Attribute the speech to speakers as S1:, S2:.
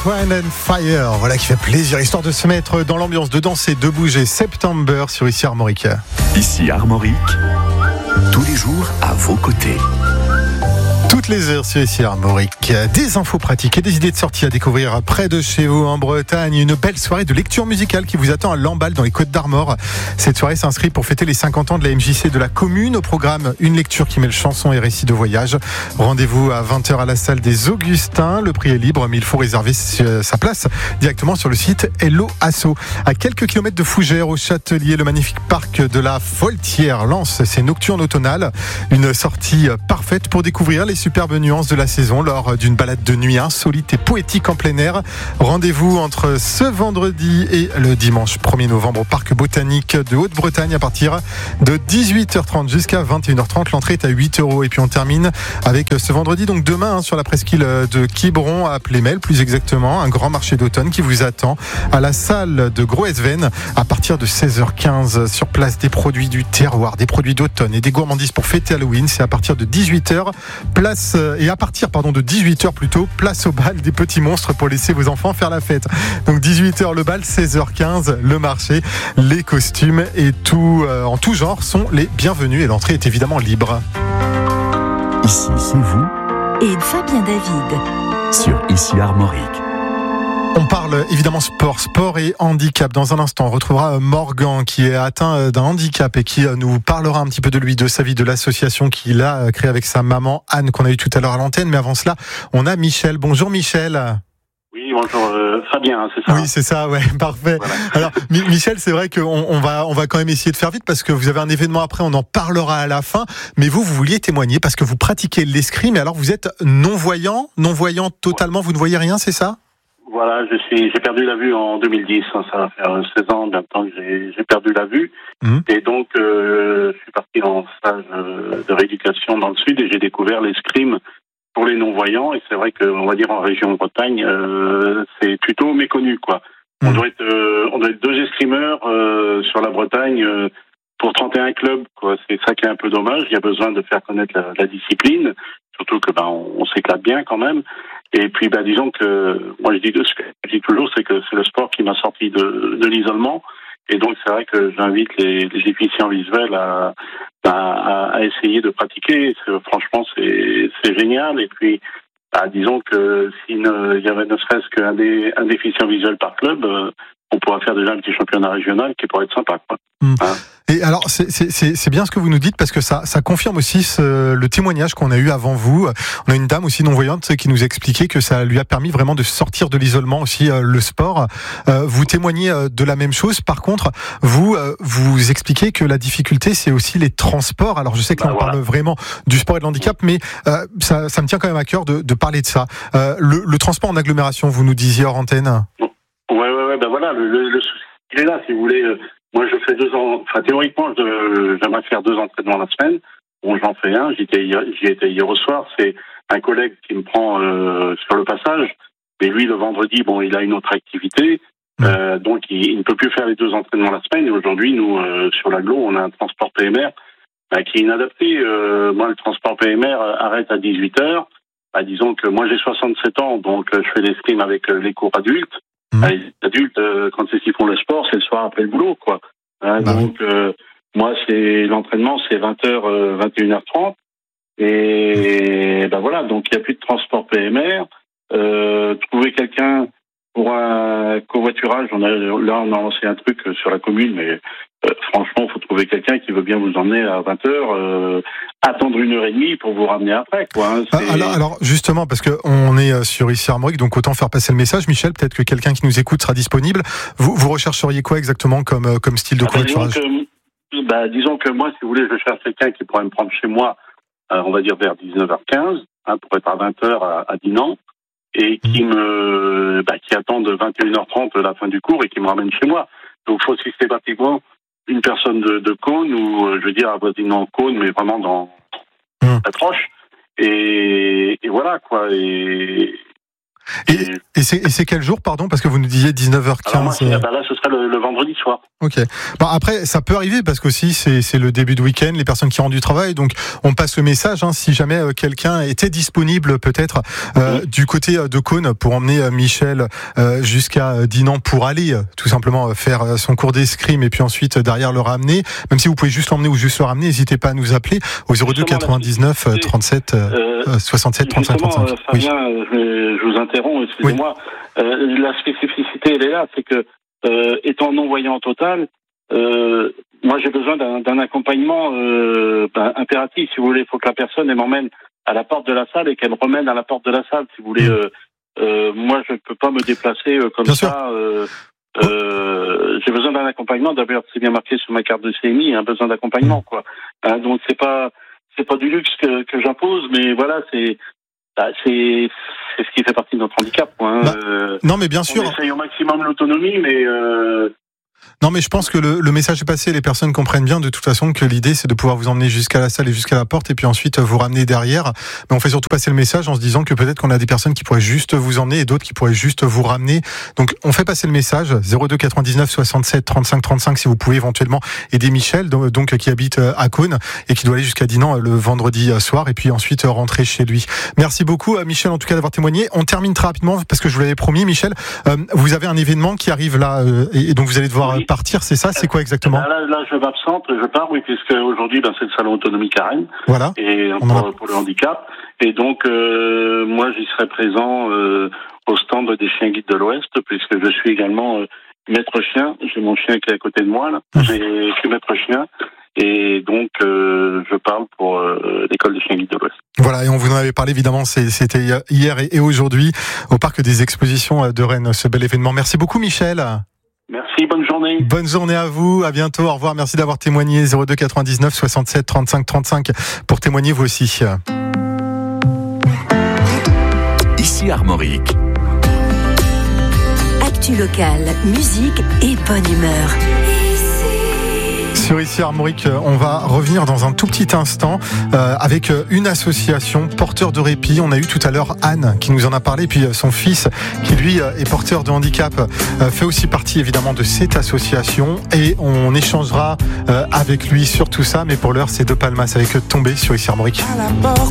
S1: Earth, Wind and Fire, voilà qui fait plaisir, histoire de se mettre dans l'ambiance, de danser, de bouger. September sur Ici Armorique.
S2: Ici Armorique, tous les jours à vos côtés.
S1: Toutes les heures sur Ici Armorique, des infos pratiques et des idées de sortie à découvrir près de chez vous en Bretagne. Une belle soirée de lecture musicale qui vous attend à Lamballe dans les Côtes d'Armor. Cette soirée s'inscrit pour fêter les 50 ans de la MJC de la commune. Au programme, une lecture qui mêle chansons et récits de voyage. Rendez-vous à 20h à la salle des Augustins. Le prix est libre, mais il faut réserver sa place directement sur le site Hello Asso. À quelques kilomètres de Fougères, au Châtelier, le magnifique parc de la Foltière lance ses nocturnes automnales. Une sortie parfaite pour découvrir les superbes nuances de la saison lors d'une balade de nuit insolite et poétique en plein air. Rendez-vous entre ce vendredi et le dimanche 1er novembre au parc botanique de Haute-Bretagne à partir de 18h30 jusqu'à 21h30. L'entrée est à 8€. Et puis on termine avec ce vendredi, donc demain, sur la presqu'île de Quiberon à Plémel, plus exactement, un grand marché d'automne qui vous attend à la salle de Groesven à partir de 16h15. Sur place, des produits du terroir, des produits d'automne et des gourmandises pour fêter Halloween. C'est à partir de 18h. À partir de 18h plutôt, place au bal des petits monstres pour laisser vos enfants faire la fête. Donc 18h le bal, 16h15 le marché, les costumes et tout en tout genre sont les bienvenus et l'entrée est évidemment libre.
S2: Ici c'est vous
S3: et Fabien David
S2: sur Ici Armorique.
S1: On parle évidemment sport et handicap. Dans un instant, on retrouvera Morgan qui est atteint d'un handicap et qui nous parlera un petit peu de lui, de sa vie, de l'association qu'il a créée avec sa maman Anne qu'on a eu tout à l'heure à l'antenne. Mais avant cela, on a Michel. Bonjour Michel.
S4: Oui, bonjour Fabien, c'est ça.
S1: Oui, c'est ça, ouais, parfait. Voilà. Alors Michel, c'est vrai qu'on va quand même essayer de faire vite parce que vous avez un événement après, on en parlera à la fin. Mais vous vouliez témoigner parce que vous pratiquez l'escrime. Mais alors vous êtes non-voyant totalement, vous ne voyez rien, c'est ça?
S4: Voilà, j'ai perdu la vue en 2010, ça va faire 16 ans maintenant que j'ai perdu la vue. Et donc je suis parti en stage de rééducation dans le sud et j'ai découvert l'escrime pour les non-voyants. Et c'est vrai qu'on va dire en région Bretagne, c'est plutôt méconnu, quoi. On doit être 2 escrimeurs sur la Bretagne pour 31 clubs, quoi. C'est ça qui est un peu dommage. Il y a besoin de faire connaître la discipline, surtout que on s'éclate bien quand même. Et puis disons que moi je dis toujours, c'est que c'est le sport qui m'a sorti de l'isolement. Et donc c'est vrai que j'invite les déficients visuels à essayer de pratiquer. Franchement c'est génial. Et puis disons que s'il y avait ne serait-ce qu'un déficient visuel par club, on pourrait faire déjà un petit championnat régional qui pourrait être sympa, quoi. Hein?
S1: Et alors, c'est bien ce que vous nous dites parce que ça confirme aussi le témoignage qu'on a eu avant vous. On a une dame aussi non-voyante qui nous expliquait que ça lui a permis vraiment de sortir de l'isolement aussi, le sport. Vous témoignez de la même chose. Par contre, vous expliquez que la difficulté, c'est aussi les transports. Alors, je sais que là, on parle vraiment du sport et de l'handicap, mais ça me tient quand même à cœur de parler de ça. Le transport en agglomération, vous nous disiez hors antenne.
S4: Ouais, voilà, le souci, il est là, si vous voulez. Moi, je fais 2 ans, théoriquement, j'aimerais faire 2 entraînements la semaine. Bon, j'en fais un, j'y étais hier au soir, c'est un collègue qui me prend sur le passage, mais lui, le vendredi, il a une autre activité, donc il ne peut plus faire les 2 entraînements la semaine, et aujourd'hui, nous, sur l'agglo, on a un transport PMR qui est inadapté. Moi, le transport PMR arrête à 18h. Disons que moi, j'ai 67 ans, donc je fais l'escrime avec les cours adultes. Les adultes, quand c'est qu'ils font le sport, c'est le soir après le boulot, quoi. Donc, moi, l'entraînement, c'est 20h, 21h30. Et voilà, donc il n'y a plus de transport PMR. Trouver quelqu'un pour un covoiturage, on a lancé un truc sur la commune, mais franchement, il faut trouver quelqu'un qui veut bien vous emmener à 20h, attendre 1h30 pour vous ramener après, quoi.
S1: Alors justement, parce que on est sur Ici Armorique, donc autant faire passer le message. Michel, peut-être que quelqu'un qui nous écoute sera disponible. Vous rechercheriez quoi exactement comme style de covoiturage?
S4: Disons que moi, si vous voulez, je cherche quelqu'un qui pourrait me prendre chez moi, on va dire vers 19h15, pour être à 20h à Dinan, et qui attend de 21h30 la fin du cours et qui me ramène chez moi. Donc, il faut systématiquement une personne de Cône, ou je veux dire avoisinant Cône, mais vraiment dans la proche. Et voilà, quoi. Et
S1: Et c'est quel jour, pardon, parce que vous nous disiez 19h15.
S4: Alors moi, là, ce serait le vendredi soir.
S1: Ok. Bon, après, ça peut arriver parce qu'aussi c'est le début de week-end, les personnes qui rentrent du travail, donc on passe le message. Si jamais quelqu'un était disponible, peut-être du côté de Cône, pour emmener Michel jusqu'à Dinan pour aller tout simplement faire son cours d'escrime et puis ensuite derrière le ramener. Même si vous pouvez juste l'emmener ou juste le ramener, n'hésitez pas à nous appeler au 02 99 37 67 35 35.
S4: Fabien, je vous interromps, excusez-moi. Oui. La spécificité, elle est là, c'est que étant non-voyant total, moi j'ai besoin d'un accompagnement impératif, si vous voulez. Il faut que la personne elle m'emmène à la porte de la salle et qu'elle me remène à la porte de la salle, si vous voulez. Moi je ne peux pas me déplacer comme bien ça. J'ai besoin d'un accompagnement. D'ailleurs, c'est bien marqué sur ma carte de CMI, besoin d'accompagnement, quoi. Donc c'est pas du luxe que j'impose, mais voilà, c'est ce qui fait partie de notre handicap, quoi.
S1: Non, mais bien sûr.
S4: On essaye au maximum l'autonomie, mais
S1: non, mais je pense que le message est passé. Les personnes comprennent bien de toute façon que l'idée c'est de pouvoir vous emmener jusqu'à la salle et jusqu'à la porte et puis ensuite vous ramener derrière. Mais on fait surtout passer le message en se disant que peut-être qu'on a des personnes qui pourraient juste vous emmener et d'autres qui pourraient juste vous ramener. Donc on fait passer le message 02 99 67 35 35 si vous pouvez éventuellement aider Michel, donc qui habite à Cône et qui doit aller jusqu'à Dinan le vendredi soir et puis ensuite rentrer chez lui. Merci beaucoup Michel en tout cas d'avoir témoigné. On termine très rapidement parce que je vous l'avais promis, Michel. Vous avez un événement qui arrive là et donc vous allez devoir partir, c'est ça? C'est quoi exactement?
S4: Là, je m'absente, je pars, oui, puisque aujourd'hui, c'est le salon Autonomie Carène.
S1: Voilà.
S4: Et pour le handicap. Et donc, moi, j'y serai présent au stand des chiens guides de l'Ouest, puisque je suis également maître chien. J'ai mon chien qui est à côté de moi, là. Je suis maître chien. Et donc, je parle pour l'école des chiens guides de l'Ouest.
S1: Voilà, et on vous en avait parlé, évidemment, c'était hier et aujourd'hui, au Parc des Expositions de Rennes, ce bel événement. Merci beaucoup, Michel.
S4: Merci, bonne journée.
S1: Bonne journée à vous, à bientôt, au revoir, merci d'avoir témoigné. 02 99 67 35 35 pour témoigner vous aussi.
S2: Ici Armorique.
S3: Actu locale, musique et bonne humeur.
S1: Sur Ici Armorique, on va revenir dans un tout petit instant avec une association porteur de répit. On a eu tout à l'heure Anne qui nous en a parlé, puis son fils qui lui est porteur de handicap fait aussi partie évidemment de cette association et on échangera avec lui sur tout ça. Mais pour l'heure, c'est De Palmas avec Tomber sur Ici Armorique.